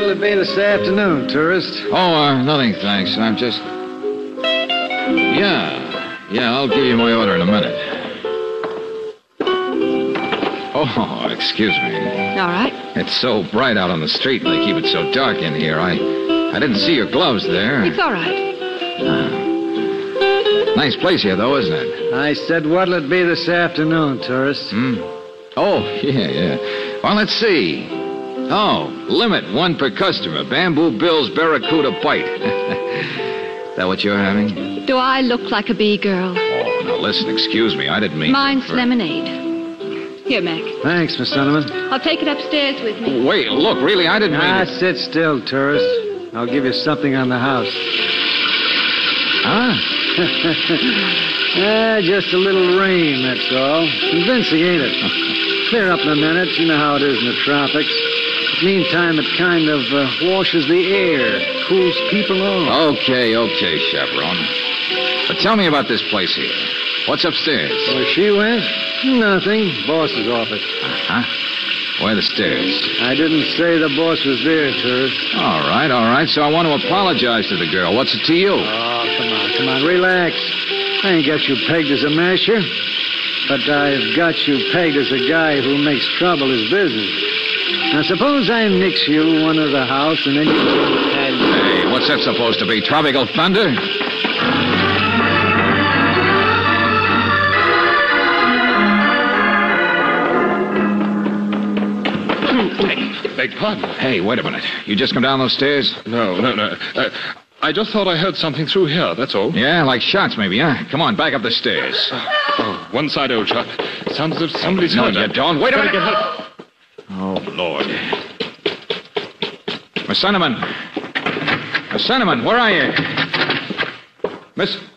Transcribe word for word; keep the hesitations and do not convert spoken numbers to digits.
What'll it be this afternoon, tourist? Oh, uh, nothing, thanks. I'm just... Yeah. Yeah, I'll give you my order in a minute. Oh, excuse me. All right. It's so bright out on the street, and they keep it so dark in here. I I didn't see your gloves there. It's all right. Uh, nice place here, though, isn't it? I said, what'll it be this afternoon, tourist? Hmm? Oh, yeah, yeah. Well, let's see. Oh, limit, one per customer. Bamboo Bill's Barracuda Bite. That what you're having? Do I look like a bee girl? Oh, now listen, excuse me. I didn't mean... Mine's for... lemonade. Here, Mac. Thanks, Miss Cinnamon. I'll take it upstairs with me. Wait, look, really, I didn't mean... Ah, it. sit still, tourist. I'll give you something on the house. Huh? Ah, just a little rain, that's all. Convincing, ain't it? Clear up in a minute. You know how it is in the tropics. But meantime, it kind of uh, washes the air, cools people off. Okay, okay, chaperone. But tell me about this place here. What's upstairs? Where she went? Nothing. Boss's office. Uh-huh. Where are the stairs? I didn't say the boss was there, tourist. All right, all right. So I want to apologize to the girl. What's it to you? Oh, come on, come on. Relax. I ain't got you pegged as a masher. But I've got you pegged as a guy who makes trouble his business. Now, suppose I nix you one of the house and then you... Hey, what's that supposed to be? Tropical thunder? Beg pardon? Hey, wait a minute. You just come down those stairs? No, no, no. Uh, I just thought I heard something through here, that's all. Yeah, like shots maybe, huh? Come on, back up the stairs. Oh, one side, old chap. Sounds as if somebody's No, hurt. you don't. Wait a Better minute. get help. Oh, Lord. Miss Cinnamon. Miss Cinnamon, where are you? Miss...